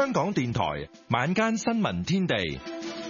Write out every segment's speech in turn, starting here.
香港電台晚間新聞天地。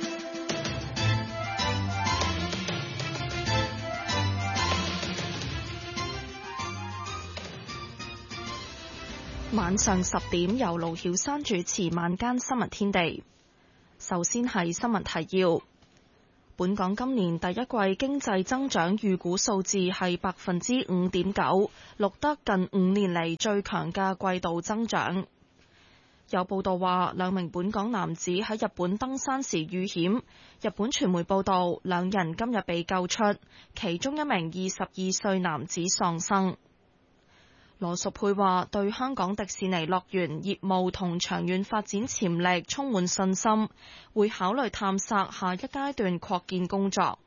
晚上10點由盧曉珊主持晚間新聞天地。首先係新聞提要。本港今年第一季經濟增長預估數字係5.9%，錄得近5年嚟最強嘅季度增長。有報道話2名本港男子喺日本登山時遇險，日本傳媒報道2人今日被救出，其中1名22歲男子喪生。羅淑佩話對香港迪士尼樂園業務同長遠發展潛力充滿信心，會考慮探索下一階段擴建工作。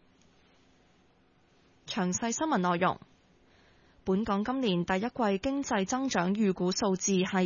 詳細新聞內容。本港今年第一季經濟增長預估數字係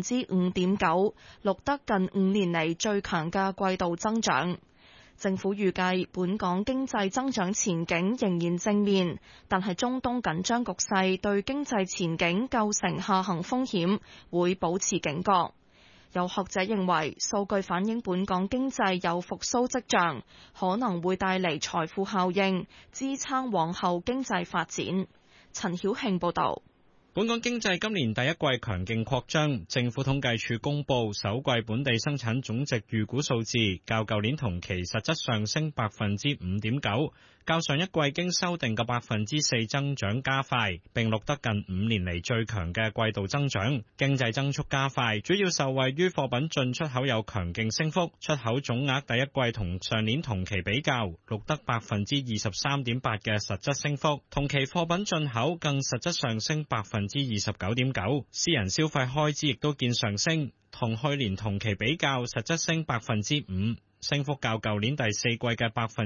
5.9%，錄得近5年嚟最強嘅季度增長。政府預計本港經濟增長前景仍然正面，但係中東緊張局勢對經濟前景構成下行風險，會保持警覺。有學者認為，數據反映本港經濟有復甦跡象，可能會帶嚟財富效應，支撐往後經濟發展。陳曉慶報導。 本港經濟今年第一季強勁擴張，政府統計處公佈首季本地生產總值預估數字，較舊年同期實質上升5.9%，較上一季經修訂嘅4%增長加快，並錄得近5年嚟最強嘅季度增長。經濟增速加快，主要受惠於貨品進出口有強勁升幅，出口總額第一季同上年同期比較錄得23.8%嘅實質升幅，同期貨品進口更實質上升29.9%，私人消費開支亦都見上升，同去年同期比較實質升5%，升幅較舊年第四季嘅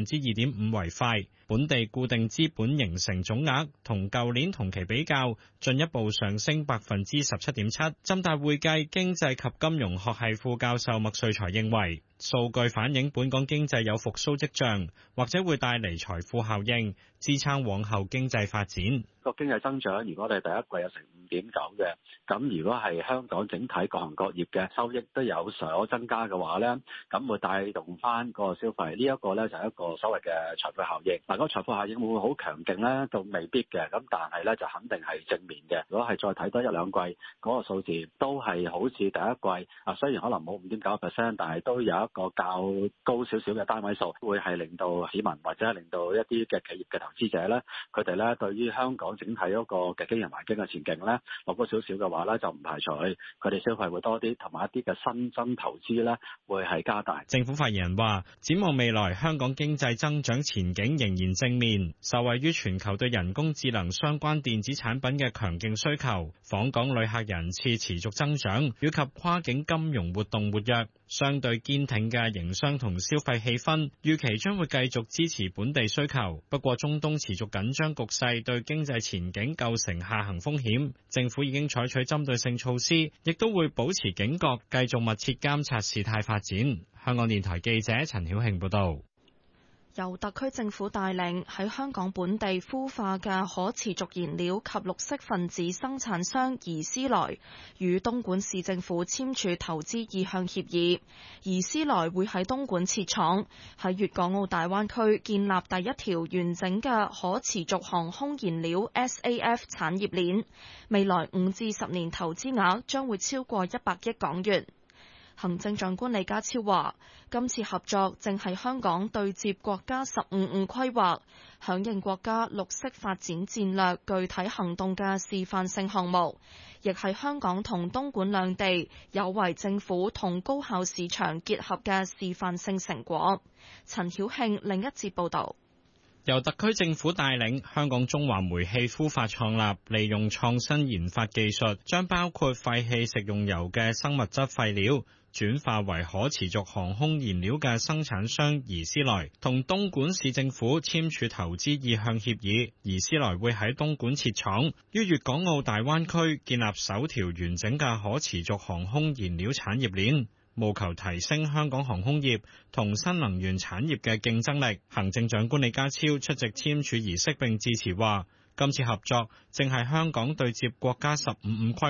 2.5%為快。本地固定資本形成總額同舊年同期比較進一步上升17.7%。浸大會計經濟及金融學系副教授麥瑞才認為，數據反映本港經濟有復甦跡象，或者會帶嚟財富效應，支撐往後經濟發展。 個經濟增長，如果我哋第一季有成5.9嘅，咁如果係香港整體各行各業嘅收益都有所增加嘅話咧，咁會帶動翻個消費。呢一個咧就係一個所謂嘅財富效應。嗱，嗰個財富效應會唔會好強勁咧？就未必嘅。咁但係咧就肯定係正面嘅。如果係再睇多一兩季嗰個數字，都係好似第一季啊，雖然可能冇5.9%，但係都有一個較高少少嘅單位數，會係令到市民或者係令到一啲嘅企業嘅投資者咧，佢哋咧對於香港整體嗰個嘅經營環境嘅前景咧，落多少少嘅話咧，就唔排除佢哋消費會多啲，同埋一啲嘅新增投資咧會係加大。 政府發言人話，展望未來，香港經濟增長前景仍然正面，受惠於全球對人工智能相關電子產品嘅強勁需求，訪港旅客人次持續增長，以及跨境金融活動活躍，相對堅挺嘅營商同消費氣氛，預期將會繼續支持本地需求。不過，中東持續緊張局勢對經濟前景構成下行風險，政府已經採取針對性措施，亦都會保持警覺，繼續密切監察事態發展。香港電台記者陳曉慶報道。 由特區政府帶領喺香港本地孵化嘅可持續燃料及綠色分子生產商怡斯萊與東莞市政府簽署投資意向協議。怡斯萊會喺東莞設廠，喺粵港澳大灣區建立第一條完整嘅可持續航空燃料 SAF 產業鏈。未來5至10年投資額將會超過100億港元。行政長官李家超話，今次合作正係香港對接國家15五規劃，響應國家綠色發展戰略具體行動嘅示範性項目，亦係香港同東莞兩地有為政府同高效市場結合嘅示範性成果。陳曉慶另一節報導。 由特區政府帶領，香港中華煤氣孵化創立，利用創新研發技術，將包括廢棄食用油嘅生物質廢料轉化為可持續航空燃料嘅生產商怡斯萊同東莞市政府簽署投資意向協議。怡斯萊會喺東莞設廠，於粵港澳大灣區建立首條完整嘅可持續航空燃料產業鏈，務求提升香港航空業同新能源產業嘅競爭力。行政長官李家超出席簽署儀式並致辭話，今次合作正係香港對接國家15五規劃，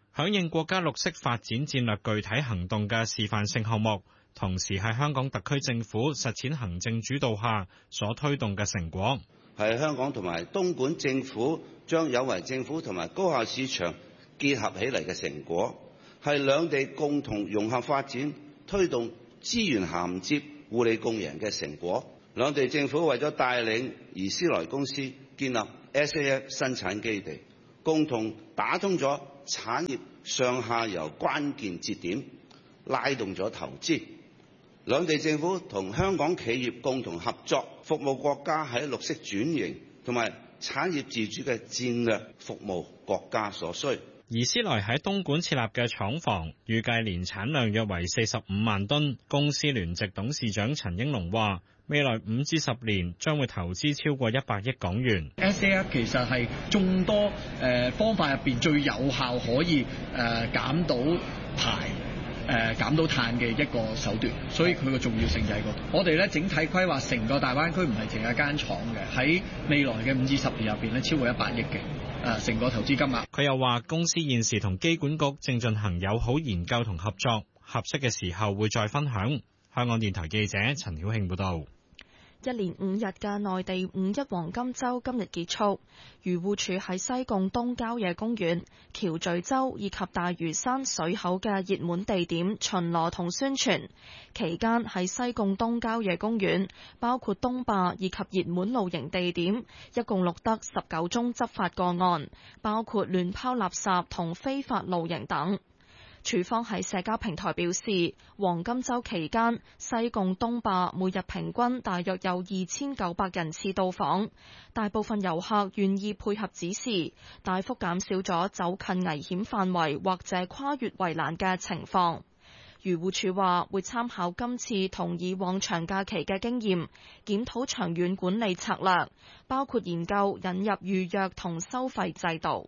響應國家綠色發展戰略具體行動嘅示範性項目，同時係香港特區政府實踐行政主導下所推動嘅成果。 係香港同埋東莞政府將有為政府同埋高效市場結合起嚟嘅成果，係兩地共同融合發展、推動資源銜接、互利共贏嘅成果。兩地政府為咗帶領怡思來公司建立 SAF 生產基地，共同打通咗產業上下游關鍵節點，拉動咗投資。兩地政府同香港企業共同合作，服務國家喺綠色轉型同埋產業自主嘅戰略服務國家所需。 怡思來喺東莞設立嘅廠房，預計年產量約為45萬噸。公司聯席董事長陳英龍話，未來5至10年將會投資超過100億港元。 SAF 其實係眾多方法入邊最有效可以減到排、減到碳嘅一個手段，所以佢個重要性就喺嗰度。我哋咧整體規劃成個大灣區唔係淨係一間廠嘅，喺未來嘅5至10年入邊咧超過100億嘅。成個投資金額。佢又話公司現時同機管局正進行友好研究同合作，合適嘅時候會再分享。香港電台記者陳曉慶報道。 一連5日嘅內地五一黃金週今日結束，漁護署喺西貢東郊野公園、橋咀洲以及大嶼山水口嘅熱門地點巡邏同宣傳。期間喺西貢東郊野公園，包括東壩以及熱門露營地點，一共錄得19宗執法個案，包括亂拋垃圾同非法露營等。署方喺社交平台表示，黃金週期間，西貢東壩每日平均大約有2900人次到訪，大部分遊客願意配合指示，大幅減少咗走近危險範圍或者跨越圍欄嘅情況。漁護署話會參考今次同以往長假期嘅經驗，檢討長遠管理策略，包括研究引入預約同收費制度。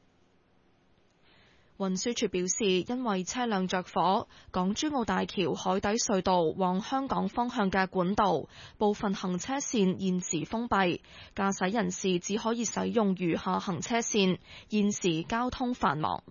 運輸署表示，因為車輛着火，港珠澳大橋海底隧道往香港方向嘅管道部分行車線現時封閉，駕駛人士只可以使用餘下行車線，現時交通繁忙。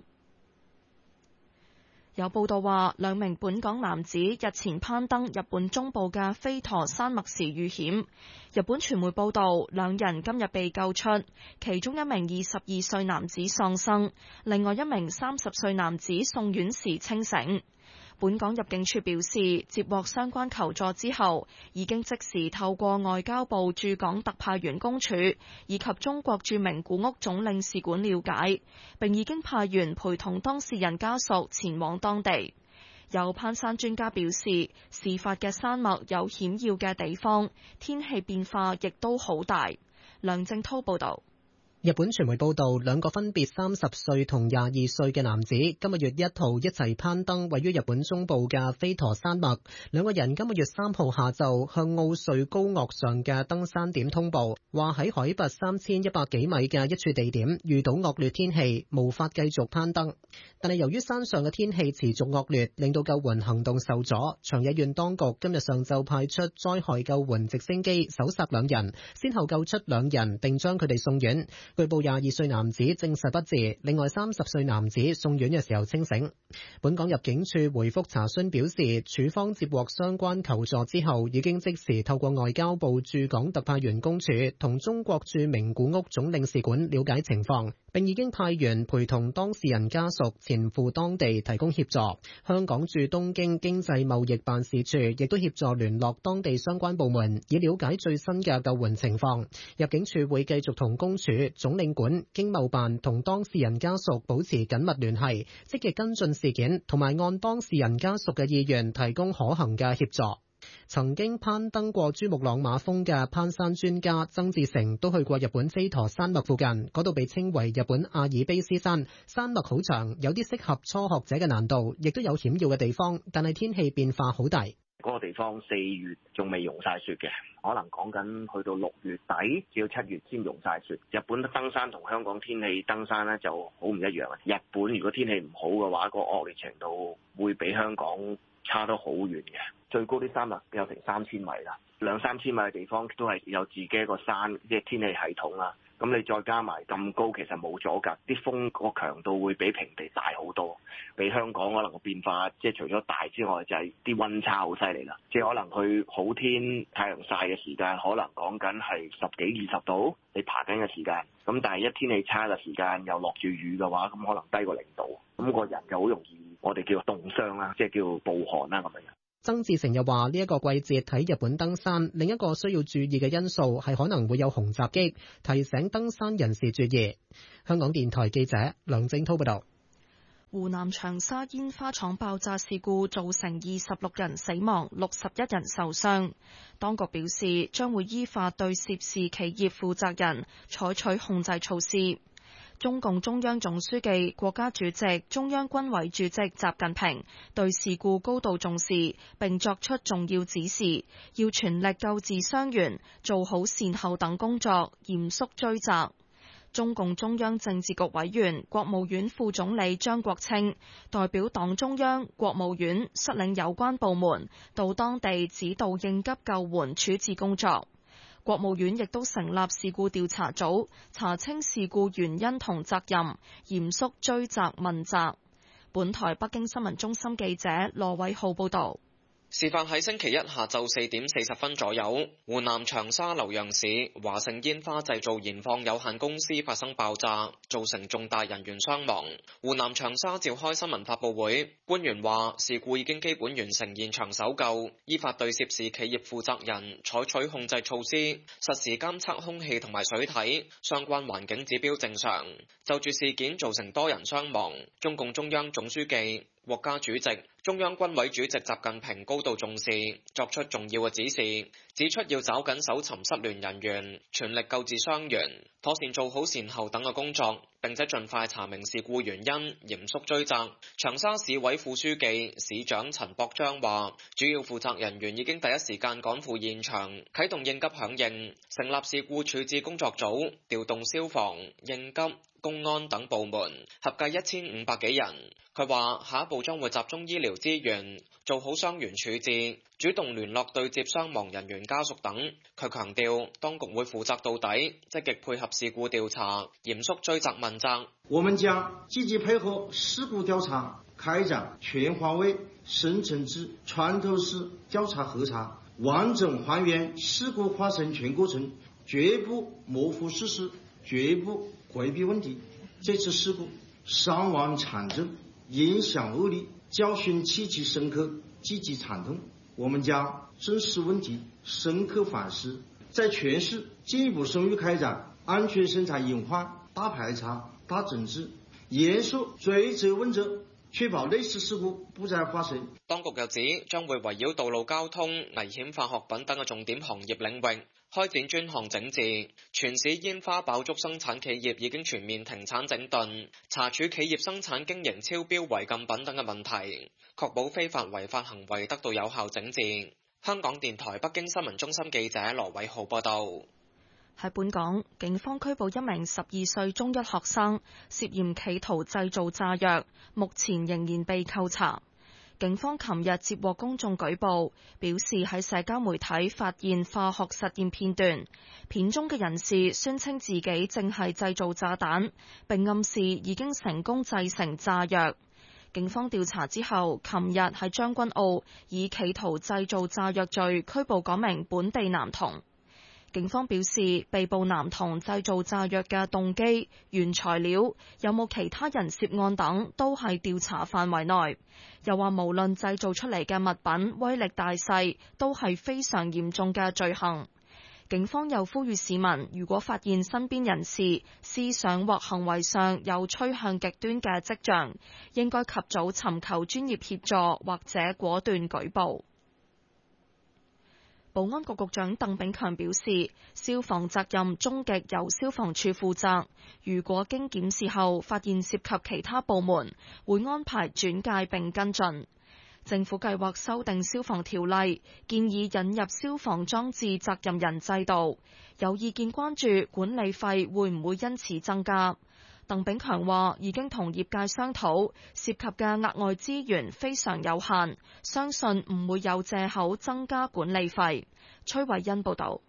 有報道話，2名本港男子日前攀登日本中部嘅飛驒山脈時遇險。日本傳媒報道，2人今日被救出，其中1名22歲男子喪生，另外1名30歲男子送院時清醒。本港入境處表示，接獲相關求助之後，已經即時透過外交部駐港特派員公署以及中國駐名古屋總領事館了解，並已經派員陪同當事人家屬前往當地。有攀山專家表示，事發嘅山脈有險要嘅地方，天氣變化亦都好大。梁正滔報導。 日本傳媒報道，2個分別30歲同22歲嘅男子今個月1號一齊攀登位於日本中部嘅飛驒山脈。2個人今個月3號下晝向奧瑞高岳上嘅登山點通報，話喺海拔3100幾米嘅一處地點遇到惡劣天氣，無法繼續攀登。但係由於山上嘅天氣持續惡劣，令到救援行動受阻。長野縣當局今日上晝派出災害救援直升機搜索2人，先後救出2人並將佢哋送院。據報22歲男子證實不治，另外30歲男子送院嘅時候清醒。本港入境處回覆查詢表示，處方接獲相關求助之後，已經即時透過外交部駐港特派員公署同中國駐名古屋總領事館了解情況，並已經派員陪同當事人家屬前赴當地提供協助。香港駐東京經濟貿易辦事處亦都協助聯絡當地相關部門，以了解最新嘅救援情況。入境處會繼續同公署、總領館、經貿辦同當事人家屬保持緊密聯繫，積極跟進事件，同埋按當事人家屬嘅意願提供可行嘅協助。曾經攀登過珠穆朗瑪峰嘅攀山專家曾志成都去過日本飛驒山脈附近，嗰度被稱為日本阿爾卑斯山。山脈好長，有啲適合初學者嘅難度，亦都有險要嘅地方，但係天氣變化好大。 嗰個地方4月仲未融晒雪嘅，可能講緊去到6月底至到7月先融晒雪。日本登山同香港天氣登山咧就好唔一樣啊！日本如果天氣唔好嘅話，個惡劣程度會比香港差得好遠嘅。最高啲山脈有成3000米啦，2-3千米嘅地方都係有自己一個山，即係天氣系統啦。 咁你再加埋咁高，其實冇阻隔，啲風個強度會比平地大好多，比香港可能個變化，即係除咗大之外，就係啲溫差好犀利啦。即係可能去好天太陽曬嘅時間，可能講緊係10幾20度，你爬緊嘅時間。咁但係一天氣差嘅時間又落住雨嘅話，咁可能低過0度，咁個人就好容易我哋叫凍傷啦，即係叫暴寒啦咁樣。 曾志成又話：呢一個季節喺日本登山，另一個需要注意嘅因素係可能會有熊襲擊，提醒登山人士注意。香港電台記者梁正滔報導。 湖南長沙煙花廠爆炸事故造成26人死亡、61人受傷。當局表示將會依法對涉事企業負責人採取控制措施。中共中央總書記、國家主席、中央軍委主席習近平對事故高度重視，並作出重要指示，要全力救治傷員，做好善後等工作，嚴肅追責。中共中央政治局委員、國務院副總理張國清代表黨中央、國務院率領有關部門到當地指導應急救援處置工作。國務院亦都成立事故調查組，查清事故原因同責任，嚴肅追責問責。本台北京新聞中心記者羅偉浩報道。 事發喺星期一下晝4點40分左右，湖南長沙瀏陽市華盛煙花製造研放有限公司發生爆炸，造成重大人員傷亡。湖南長沙召開新聞發佈會，官員話事故已經基本完成現場搜救，依法對涉事企業負責人採取控制措施，實時監測空氣同埋水體，相關環境指標正常。就住事件造成多人傷亡，中共中央總書記、國家主席、中央軍委主席習近平高度重視，作出重要嘅指示，指出要抓緊搜尋失聯人員，全力救治傷員，妥善做好善後等嘅工作，並且盡快查明事故原因，嚴肅追責。長沙市委副書記、市長陳博章話，主要負責人員已經第一時間趕赴現場，啟動應急響應，成立事故處置工作組，調動消防、應急、公安等部門，合計1500幾人。佢話下一步將會集中醫療資源，做好傷員處置，主動聯絡對接傷亡人員家屬等。佢強調，當局會負責到底，積極配合事故調查，嚴肅追責問責。 我們將積極配合事故調查，開展全方位、深層次、穿透式調查核查，完整還原事故發生全過程，絕不模糊事實，絕不迴避問題。這次事故傷亡慘重，影響惡劣，教訓極其深刻，極其慘痛。我們將正視問題，深刻反思，在全市進一步深入開展安全生產隱患大排查、大整治，嚴肅追責問責，確保類似事故不再發生。 當局又指將會圍繞道路交通、危險化學品等嘅重點行業領域開展專項整治，全市煙花爆竹生產企業已經全面停產整頓，查處企業生產經營超標違禁品等嘅問題，確保非法違法行為得到有效整治。香港電台北京新聞中心記者羅偉浩報道。 喺本港，警方拘捕一名12歲中一學生，涉嫌企圖製造炸藥，目前仍然被扣查。警方琴日接獲公眾舉報，表示喺社交媒體發現化學實驗片段，片中嘅人士宣稱自己正係製造炸彈，並暗示已經成功製成炸藥。警方調查之後，琴日喺將軍澳以企圖製造炸藥罪拘捕嗰名本地男童。警方表示，被捕男童製造炸藥嘅動機、原材料、有冇其他人涉案等，都係調查範圍內。又話無論製造出嚟嘅物品威力大細，都係非常嚴重嘅罪行。警方又呼籲市民，如果發現身邊人士思想或行為上有趨向極端嘅跡象，應該及早尋求專業協助或者果斷舉報。保安局局長鄧炳強表示，消防責任終極由消防處負責，如果經檢視後發現涉及其他部門，會安排轉介並跟進。政府計劃修訂消防條例，建議引入消防裝置責任人制度。有意見關注管理費會唔會因此增加。鄧炳強話已經同業界商討，涉及嘅額外資源非常有限，相信唔會有藉口增加管理費。崔慧欣報導。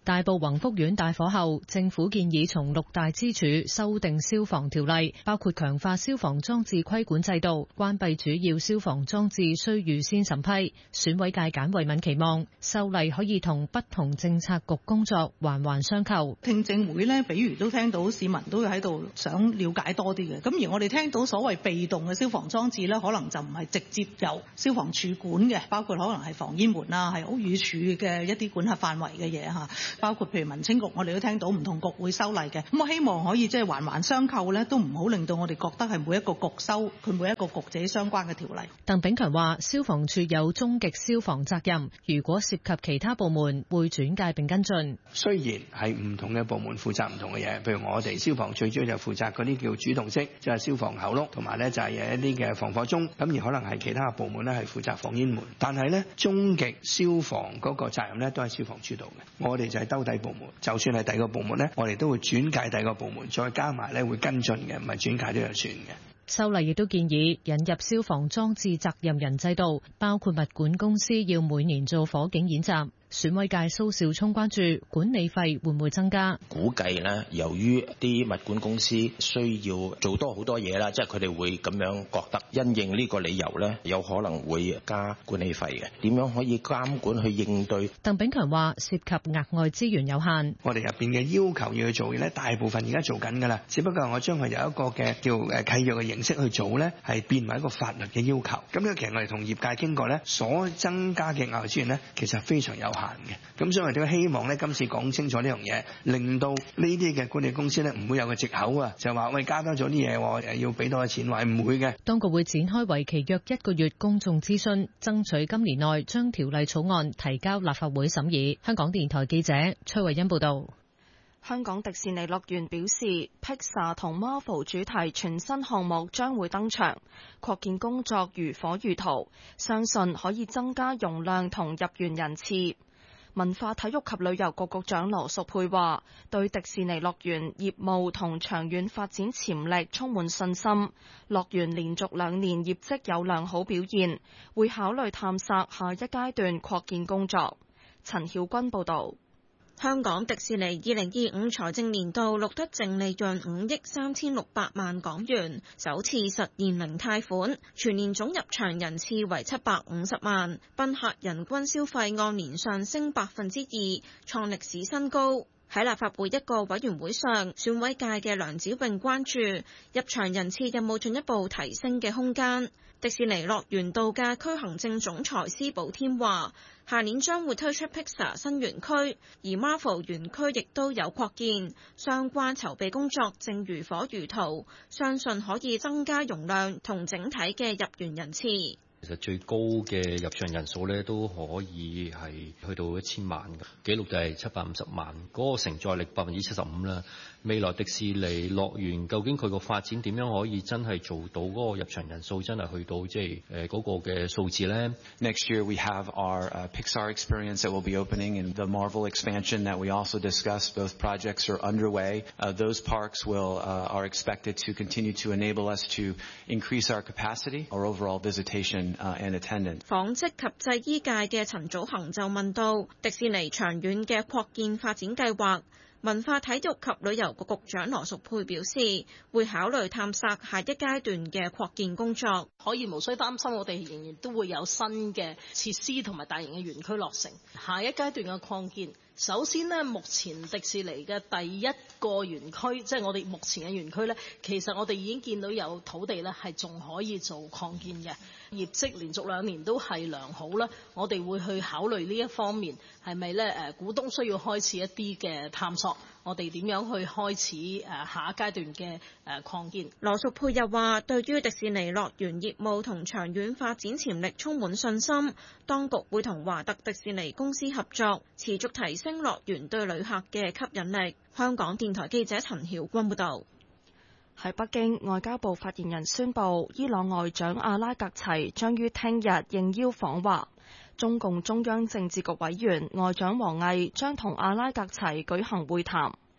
大埔宏福苑大火後，政府建議從6大支柱修訂消防條例，包括強化消防裝置規管制度，關閉主要消防裝置需預先審批。選委界簡慧敏期望修例可以同不同政策局工作環環相扣。 聽證會呢，比如都聽到市民都喺度想了解多啲嘅，咁而我哋聽到所謂被動嘅消防裝置呢，可能就唔係直接由消防處管嘅，包括可能係防煙門啊，係屋宇署嘅一啲管轄範圍嘅嘢嚇。包括譬如民青局，我哋都聽到唔同局會修例嘅，咁我希望可以即係環環相扣咧，都唔好令到我哋覺得係每一個局修佢每一個局自己相關嘅條例。 鄧炳強話：消防處有終極消防責任，如果涉及其他部門，會轉介並跟進。 雖然係唔同嘅部門負責唔同嘅嘢，譬如我哋消防最主要就負責嗰啲叫主動式，即係消防喉轆，同埋咧就係一啲嘅防火鐘，咁而可能係其他部門咧係負責防煙門，但係咧終極消防嗰個責任咧都係消防處度嘅，我哋就係兜底部門，就算係第二個部門咧，我哋都會轉介第二個部門，再加埋咧會跟進嘅，唔係轉介都就算嘅。 修例亦都建議引入消防裝置責任人制度，包括物管公司要每年做火警演習。選委界蘇兆聰關注管理費會唔會增加？ 估計咧，由於啲物管公司需要做多好多嘢啦，即係佢哋會咁樣覺得，因應呢個理由咧，有可能會加管理費嘅。點樣可以監管去應對？ 鄧炳強話：涉及額外資源有限， 我哋入邊嘅要求要去做嘅咧，大部分而家做緊㗎啦，只不過我將佢由一個嘅叫契約嘅形式去做咧，係變為一個法律嘅要求。咁呢，其實我哋同業界傾過咧，所增加嘅額外資源咧，其實非常有限。咁所以我哋都希望咧，今次講清楚呢樣嘢，令到呢啲嘅管理公司咧唔會有個藉口啊，就話喂加多咗啲嘢，要俾多啲錢，話唔會嘅。 當局會展開為期約1個月公眾諮詢，爭取今年內將條例草案提交立法會審議。香港電台記者崔慧欣報道。 香港迪士尼樂園表示 ，Pixar 同 Marvel 主題全新項目將會登場，擴建工作如火如荼，相信可以增加容量同入園人次。文化體育及旅遊局局長羅淑佩話，對迪士尼樂園業務同長遠發展潛力充滿信心。樂園連續2年業績有良好表現，會考慮探索下一階段擴建工作。陳曉君報導。 香港迪士尼2025財政年度錄得淨利潤5億3600萬港元，首次實現零貸款，全年總入場人次為750萬，賓客人均消費按年上升2%，創歷史新高。喺立法會一個委員會上，選委界嘅梁子穎關注入場人次有冇進一步提升嘅空間。迪士尼樂園度假區行政總裁施寶添話，下年將會推出 Pixar 新園區，而 Marvel 園區亦都有擴建，相關籌備工作正如火如荼，相信可以增加容量同整體嘅入園人次。 其實最高嘅入場人數咧都可以係去到1000萬嘅，紀錄就係750萬，嗰個承載力75%啦。未來迪士尼樂園究竟佢個發展點樣可以真係做到嗰個入場人數真係去到即係嗰個嘅數字咧 ？Next year we have our Pixar experience that will be opening and the Marvel expansion that we also discussed. Both projects are underway. Those parks are expected to continue to enable us to increase our capacity, our overall visitation and attendance. 紡織及製衣界嘅陳祖恒就問到迪士尼長遠嘅擴建發展計劃。文化體育及旅遊局局長羅淑佩表示，會考慮探索下一階段嘅擴建工作。 可以無需擔心，我哋仍然都會有新嘅設施同埋大型嘅園區落成。下一階段嘅擴建，首先呢，目前迪士尼嘅第一個園區，即係我哋目前嘅園區呢，其實我哋已經見到有土地呢係仲可以做擴建嘅。業績連續2年都係良好啦，我哋會去考慮呢一方面係咪咧股東需要開始一啲嘅探索，我哋點樣去開始下一階段嘅擴建。 羅淑佩又話，對於迪士尼樂園業務同長遠發展潛力充滿信心，當局會同華特迪士尼公司合作，持續提升樂園對旅客嘅吸引力。香港電台記者陳曉君報導。 喺北京，外交部發言人宣布，伊朗外長阿拉格齊將於聽日應邀訪華。中共中央政治局委員外長王毅將同阿拉格齊舉行會談。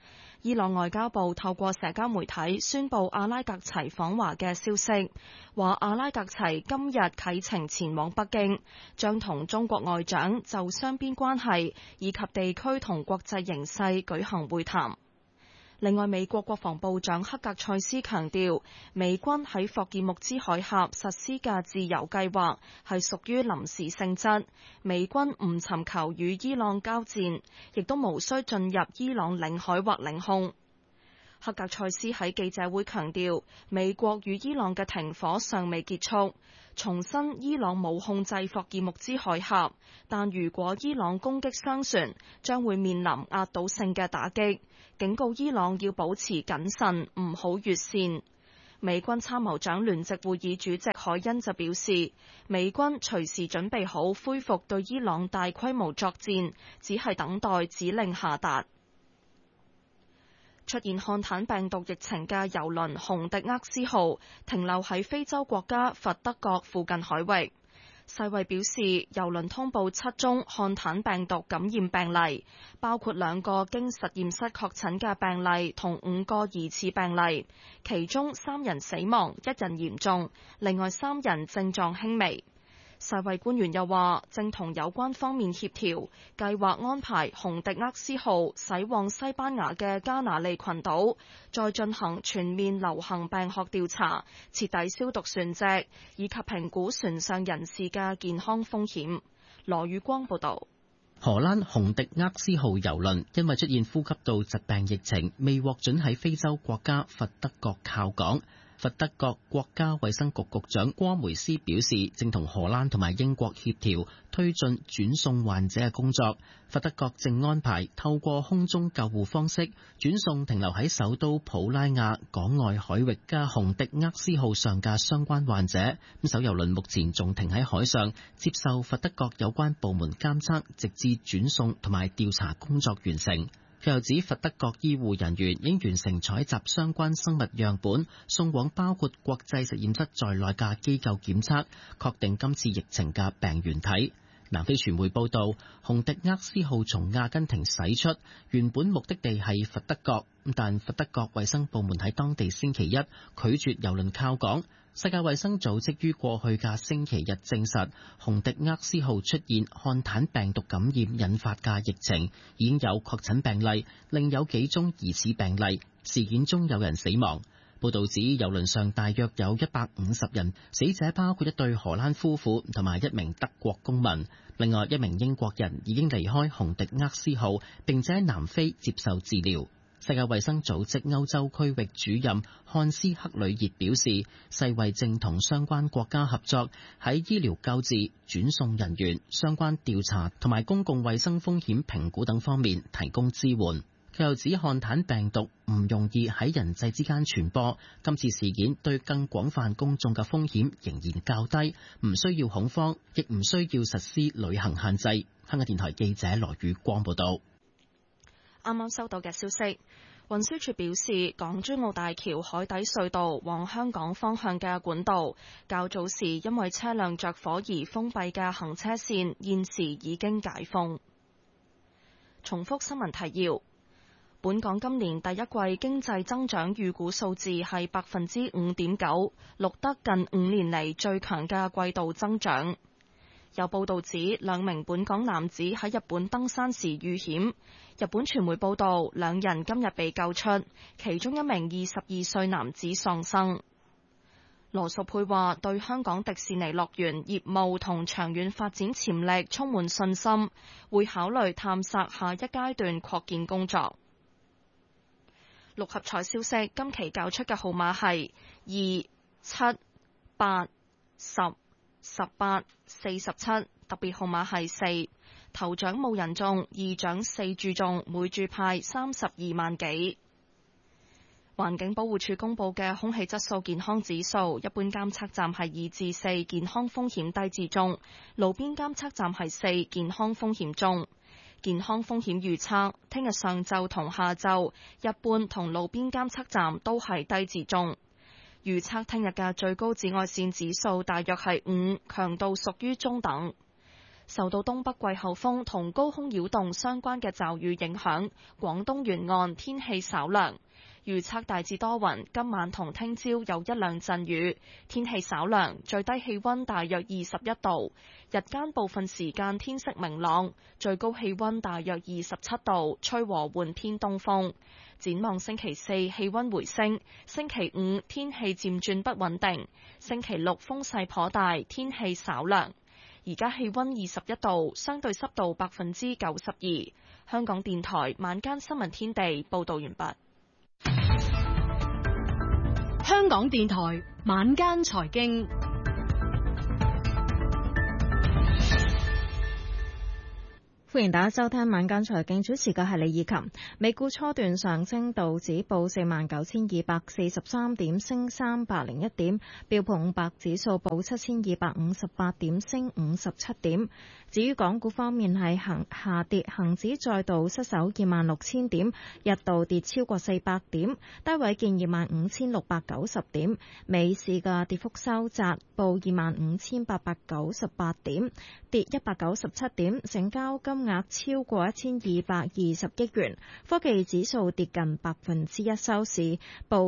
伊朗外交部透過社交媒體宣布阿拉格齊訪華嘅消息，話阿拉格齊今日啟程前往北京，將同中國外長就雙邊關係以及地區同國際形勢舉行會談。另外，美國國防部長克格塞斯強調，美軍喺霍爾木茲海峽實施嘅自由計劃係屬於臨時性質，美軍唔尋求與伊朗交戰，亦都無需進入伊朗領海或領空。克格塞斯喺記者會強調，美國與伊朗嘅停火尚未結束，重申伊朗冇控制霍爾木茲海峽，但如果伊朗攻擊商船，將會面臨壓倒性嘅打擊，警告伊朗要保持謹慎，唔好越線。美軍參謀長聯席會議主席海恩就表示，美軍隨時準備好恢復對伊朗大規模作戰，只係等待指令下達。出現漢坦病毒疫情嘅郵輪洪迪厄斯號停留喺非洲國家佛得角附近海域。世衛表示，郵輪通報7宗漢坦病毒感染病例，包括2個經實驗室確診嘅病例同5個疑似病例，其中3人死亡，1人嚴重，另外3人症狀輕微。世衛官員又話，正同有關方面協調，計劃安排洪迪厄斯號駛往西班牙嘅加那利群島，再進行全面流行病學調查，徹底消毒船隻，以及評估船上人士嘅健康風險。羅宇光報道。 荷蘭洪迪厄斯號郵輪因為出現呼吸道疾病疫情，未獲准喺非洲國家佛得角靠港。佛得角國家衛生局局長戈梅斯表示，正同荷蘭同埋英國協調推進轉送患者嘅工作。佛得角正安排透過空中救護方式轉送停留喺首都普拉亞港外海域嘅洪迪厄斯號上嘅相關患者。咁艘郵輪目前仲停喺海上，接受佛得角有關部門監測，直至轉送同埋調查工作完成。佢又指，佛得角醫護人員已經完成採集相關生物樣本，送往包括國際實驗室在內嘅機構檢測，確定今次疫情嘅病原體。南非傳媒報道，洪迪厄斯號從阿根廷駛出，原本目的地係佛得角，但佛得角衛生部門喺當地星期一拒絕郵輪靠港。世界衛生組織於過去嘅星期日證實，洪迪厄斯號出現漢坦病毒感染引發嘅疫情，已經有確診病例，另有幾宗疑似病例，事件中有人死亡。報導指，郵輪上大約有150人，死者包括一對荷蘭夫婦同埋1名德國公民，另外1名英國人已經離開洪迪厄斯號，並且喺南非接受治療。世界衛生組織歐洲區域主任漢斯克里熱表示，世衛正同相關國家合作，喺醫療救治、轉送人員、相關調查同埋公共衛生風險評估等方面提供支援。佢又指，漢坦病毒唔容易喺人際之間傳播，今次事件對更廣泛公眾嘅風險仍然較低，唔需要恐慌，亦唔需要實施旅行限制。香港電台記者羅宇光報道。 啱啱收到嘅消息，運輸署表示，港珠澳大橋海底隧道往香港方向嘅管道，較早時因為車輛着火而封閉嘅行車線，現時已經解封。重複新聞提要：本港今年第一季經濟增長預估數字係5.9%，錄得近5年嚟最強嘅季度增長。有報道指2名本港男子喺日本登山時遇險，日本傳媒報道2人今日被救出，其中1名22歲男子喪生。羅淑佩話對香港迪士尼樂園業務同長遠發展潛力充滿信心，會考慮探索下一階段擴建工作。六合彩消息，今期攪出嘅號碼係2、7、8、10、18、47，特別號碼係4，頭獎冇人中，二獎4注中，每注派32萬幾。環境保護署公布嘅空氣質素健康指數，一般監測站係2至4，健康風險低至中；路邊監測站係4，健康風險中。健康風險預測，聽日上晝同下晝，一般同路邊監測站都係低至中。預測聽日嘅最高紫外線指數大約係5，強度屬於中等。 受到東北季候風同高空擾動相關嘅驟雨影響，廣東沿岸天氣稍涼。預測大致多雲，今晚同聽朝有一兩陣雨，天氣稍涼，最低氣溫大約21度，日間部分時間天色明朗，最高氣溫大約27度，吹和緩偏東風。展望星期四氣溫回升，星期五天氣漸轉不穩定，星期六風勢頗大，天氣稍涼。而家氣溫21度，相對濕度92%。香港電台晚間新聞天地報道完畢。 香港電台晚間財經， 歡迎大家收聽晚間財經，主持嘅係李以琴。美股初段上升，道指報49,243點，升301點；標普500指數報7,258點，升57點。至於港股方面係下跌，恒指再度失守26,000點，一度跌超過400點，低位見25,690點。尾市嘅跌幅收窄，報25,898點，跌197點，成交金額超過1,220億元。科技指數跌近1%收市，報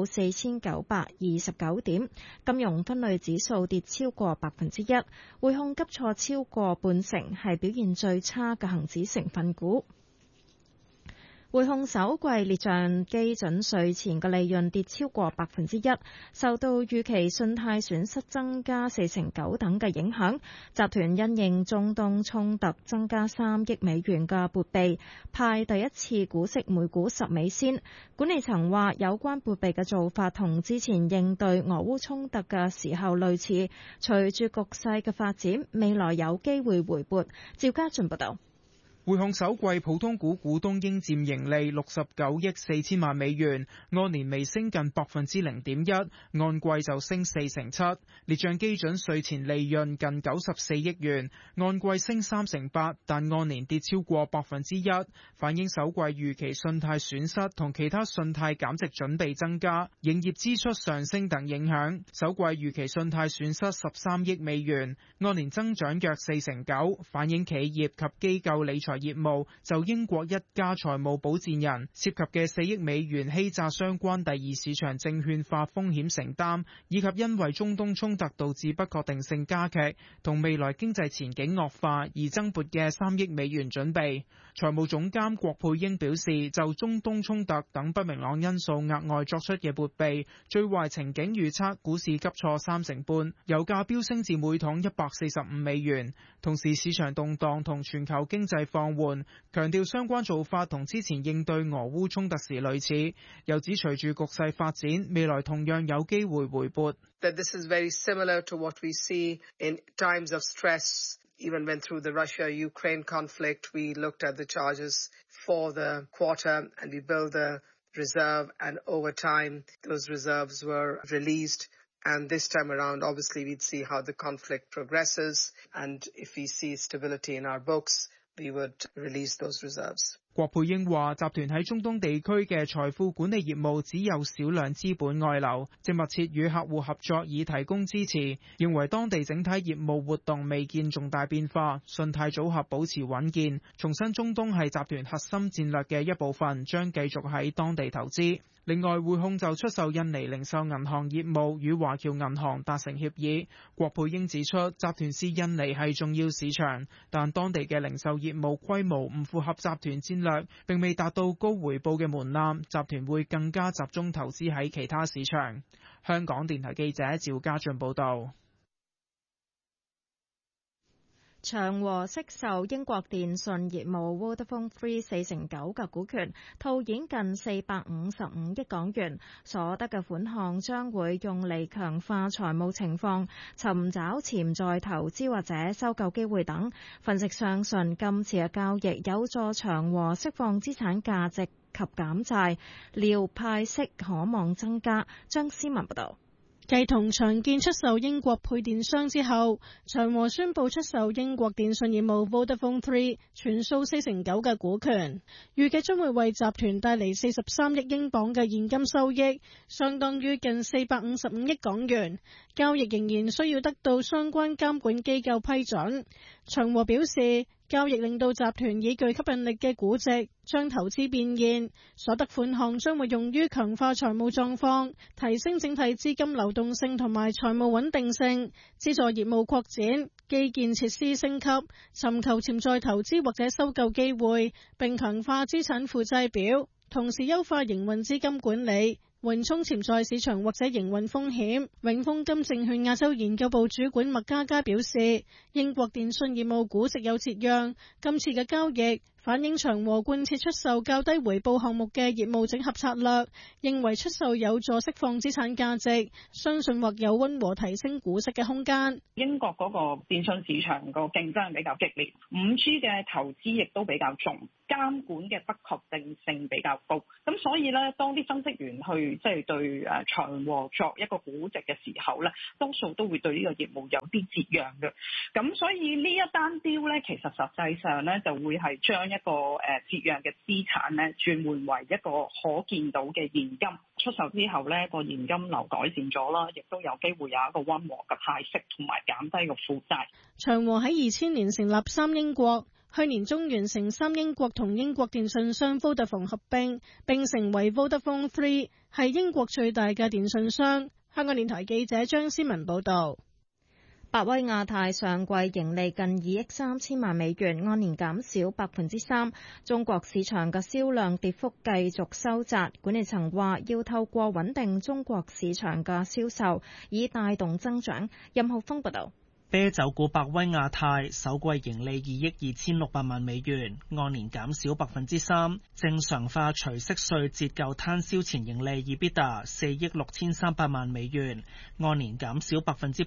4,929點。金融分類指數跌超過1%，匯控急挫超過半成，係表現最差嘅恒指成分股。匯控首季列賬基準稅前嘅利潤跌超過1%，受到預期信貸損失增加49%等嘅影響。集團因應中東衝突增加3億美元嘅撥備，派第一次股息每股10美仙。管理層話有關撥備嘅做法同之前應對俄烏衝突嘅時候類似，隨住局勢嘅發展，未來有機會回撥。趙家俊報道。 匯控首季普通股股東應佔盈利69億4千萬美元，按年微升近 0.1%， 按季就升47%。列賬基準稅前利潤近94億元，按季升3%，但按年跌超過 1%， 反映首季預期信貸損失同其他信貸減值準備增加、營業支出上升等影響。首季預期信貸損失13億美元，按年增長約49%，反映企業及機構理財業務就英國一家財務保薦人涉及嘅4億美元欺詐相關第二市場證券化風險承擔，以及因為中東衝突導致不確定性加劇同未來經濟前景惡化而增撥嘅3億美元準備。財務總監郭佩英表示，就中東衝突等不明朗因素額外作出嘅撥備，最壞情景預測股市急挫3%，油價飆升至每桶145美元。同時市場動盪同全球經濟放緩，強調相關做法同之前應對俄烏衝突時類似，又指隨住局勢發展，未來同樣有機會回撥。 That this is very similar to what we see in times of stress. Even when through the Russia-Ukraine conflict, we looked at the charges for the quarter and we built the reserve, and over time those reserves were released. And this time around, obviously, we'd see how the conflict progresses, and if we see stability in our books, we would release those reserves. 郭佩英話：集團喺中東地區嘅財富管理業務只有少量資本外流，正密切與客戶合作以提供支持。認為當地整體業務活動未見重大變化，信貸組合保持穩健。重申中東係集團核心戰略嘅一部分，將繼續喺當地投資。另外，匯控就出售印尼零售銀行業務與華僑銀行達成協議。郭佩英指出，集團視印尼係重要市場，但當地嘅零售業務規模唔符合集團戰略，並未達到高回報嘅門檻，集團會更加集中投資喺其他市場。香港電台記者趙家俊報道。 長和悉售英國電訊業務 Vodafone Three 49%嘅股權，套現近455億港元，所得嘅款項將會用嚟強化財務情況，尋找潛在投資或者收購機會等。分析相信今次嘅交易有助長和釋放資產價值及減債，料派息可望增加。張思文報道。 繼同長建出售英國配電商之後，長和宣布出售英國電信業務 Vodafone 3全數49%嘅股權，預計將會為集團帶嚟43億英鎊嘅現金收益，相當於近455億港元。交易仍然需要得到相關監管機構批准。長和表示，交易令到集團以具吸引力嘅估值將投資變現，所得款項將會用於強化財務狀況，提升整體資金流動性同埋財務穩定性，資助業務擴展、基建設施升級、尋求潛在投資或者收購機會，並強化資產負債表，同時優化營運資金管理，緩衝潛在市場或者營運風險。永豐金證券亞洲研究部主管麥嘉嘉表示，英國電信業務估值有折讓，今次嘅交易反映長和貫徹出售較低回報項目嘅業務整合策略，認為出售有助釋放資產價值，相信或有溫和提升股息嘅空間。 英國嗰個電信市場個競爭比較激烈，5G 嘅投資亦都比較重，監管嘅不確定性比較高，咁所以咧，當啲分析員去對長和作一個估值嘅時候咧，多數都會對呢個業務有啲折讓嘅。咁所以呢一單 deal 咧，其實實際上咧就會係將一個折讓嘅資產咧轉換為一個可見到嘅現金。出售之後咧，個現金流改善咗啦，亦都有機會有一個溫和嘅派息同埋減低個負債。 長和喺2000年成立三英國，去年中完成三英國同英國電信商 Vodafone 合併，並成為 Vodafone 3，係英國最大嘅電信商。香港電台記者張思文報道。 百威亞太上季盈利近2億3千萬美元，按年減少3%。中國市場嘅銷量跌幅繼續收窄，管理層話要透過穩定中國市場嘅銷售，以帶動增長。任浩峰報道。 啤酒股百威亞太首季盈利2億2600萬美元，按年減少3%。正常化除息稅折舊攤銷前盈利 EBITDA 4億6300萬美元，按年減少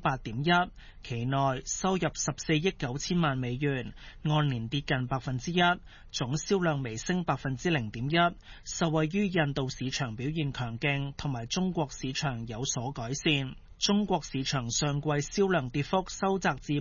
8.1%。期內收入14億9000萬美元，按年跌近1%。總銷量微升0.1%，受惠於印度市場表現強勁，同埋中國市場有所改善。中國市場上季銷量跌幅收窄至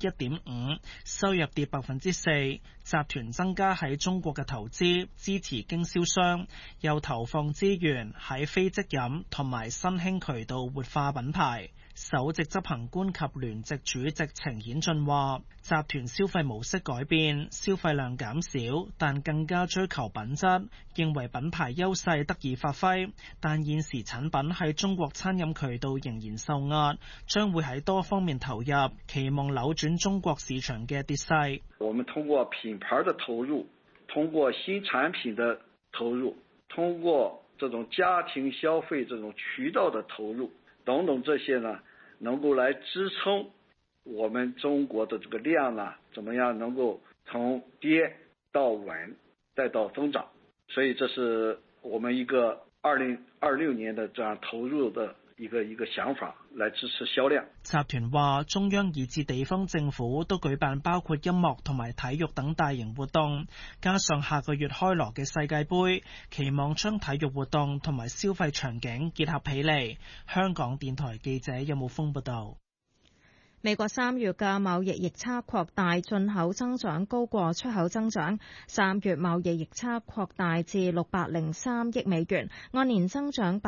1.5%， 收入跌 4%。集團增加喺中國嘅投資，支持經銷商，又投放資源喺非即飲同埋新興渠道活化品牌。首席執行官及聯席主席程顯俊話，集團消費模式改變，消費量減少，但更加追求品質，認為品牌優勢得以發揮，但現時產品喺中國餐飲渠道仍然受壓，將會喺多方面投入，期望扭轉中國市場嘅跌勢。 我們通過品牌的投入，通過新產品的投入，通過這種家庭消費這種渠道的投入等等，這些呢能夠來支撐我們中國的這個量呢，怎麼樣能夠從跌到穩再到增長，所以這是我們一個2026年的這樣投入的一個想法，來支持銷量。 集團話，中央以至地方政府都舉辦包括音樂同埋體育等大型活動，加上下個月開鑼嘅世界盃，期望將體育活動同埋消費場景結合起嚟。香港電台記者任武峰報道。 美國3月嘅貿易逆差擴大，進口增長高過出口增長。3月貿易逆差擴大至603億美元，按年增長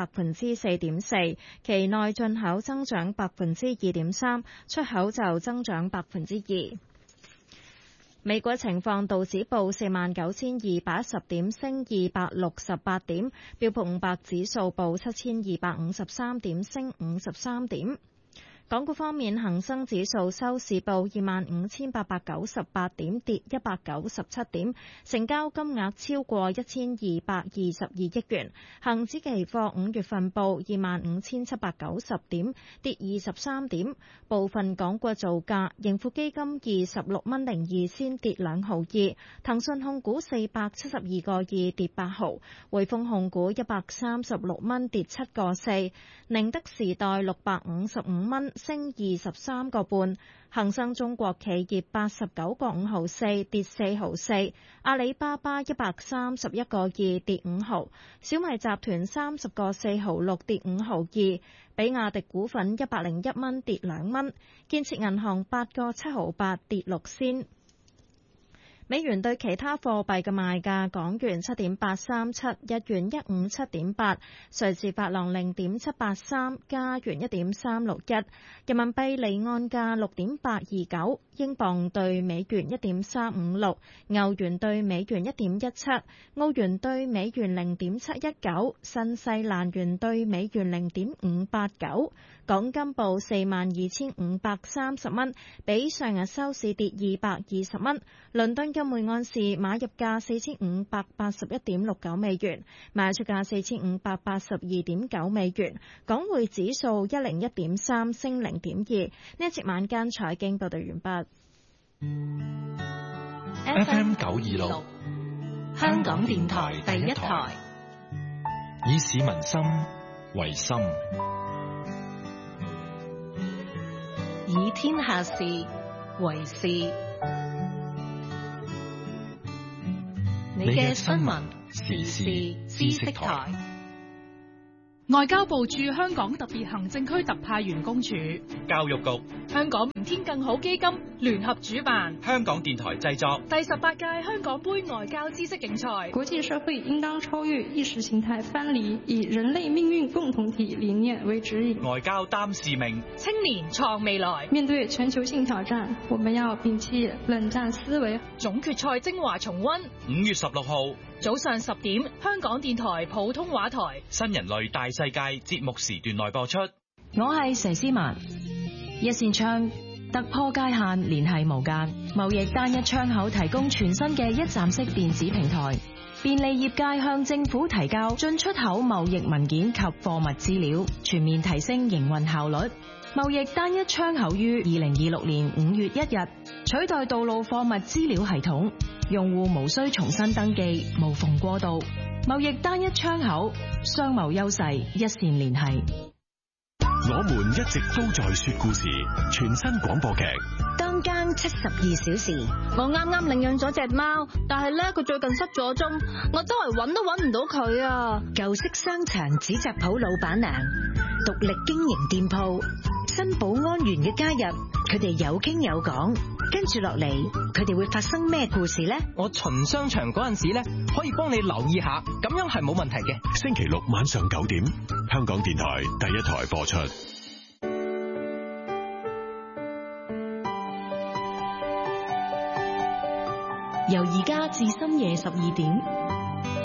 4.4%，期內進口增長2.3%，出口就增長2%。美國情況，道指報49,210點，升268點；標普500指數報7,253點，升53點。港股方面，恒生指數收市報25,898點，跌197點，成交金額超過1,222億元。恒指期貨5月份報25,790點，跌23點。部分港股造價，盈富基金26蚊02仙跌2毫2，騰訊控股472個2跌8毫，匯豐控股136蚊跌7個4，寧德時代655蚊升23個半。恒生中國企業89個5毫4，跌4毫4。阿里巴巴131個2，跌5毫。小米集團30個4毫6，跌5毫2。比亞迪股份101蚊，跌2蚊。建設銀行8個7毫8，跌6仙。美元對其他貨幣嘅賣價：港元7.837，日元157.8，瑞士法郎0.783，加元1.361，人民幣離岸價6.829，英鎊對美元1.356，歐元對美元1.17，澳元對美元0.719，新西蘭元對美元0.589。港金報42,530蚊，比上日收市跌220蚊。倫敦金每盎司買入價4581.69美元，賣出價4582.9美元。港匯指數101.3升0.2。呢一節晚間財經報道完畢。 FM 926，香港電台第一台，以市民心為心， 以天下事為事。你嘅新聞時事知識台。 外交部駐香港特別行政區特派員公署、 教育局、 香港明天更好基金聯合主辦， 香港電台製作第18屆香港杯外交知識競賽。 國際社會應當超越意識形態藩籬，以人類命運共同體理念為指引。 外交擔使命， 青年創未來。 面對全球性挑戰，我們要摒棄冷戰思維。 總決賽精華重溫 5月16號早上10點，香港電台普通話台新人類大世界節目時段內播出。 我係佘詩曼，一扇窗突破界限，聯繫無間。貿易單一窗口提供全新嘅一站式電子平台，便利業界向政府提交進出口貿易文件及貨物資料，全面提升營運效率。貿易單一窗口於2026年5月1日取代道路貨物資料系統，用戶無需重新登記，無縫過渡。貿易單一窗口，商貿優勢一線聯繫。 我們一直都在說故事，全新廣播劇。 當更72小時。我啱啱領養咗隻貓，但係咧佢最近失咗蹤，我周圍揾都揾唔到佢啊！舊式商場紙紮鋪老闆娘，獨立經營店鋪，新保安員嘅加入，佢哋有傾有講。跟住落嚟，佢哋會發生咩故事呢？ 我巡商場嗰陣時咧，可以幫你留意下，咁樣係冇問題嘅。 星期六晚上9點，香港電台第一台播出。 由而家至深夜12點，